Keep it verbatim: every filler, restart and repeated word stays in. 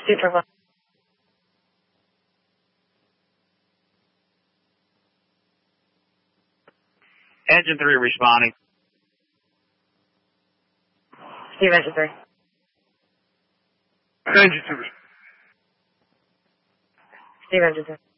Steve Truck one. Engine three responding. Steve Engine three. Engine two. Steve Engine two.